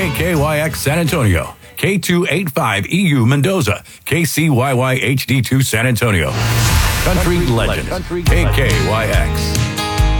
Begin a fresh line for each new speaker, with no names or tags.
KKYX San Antonio, K285EU Mendoza, KCYY HD2 San Antonio. Country Legend, KKYX.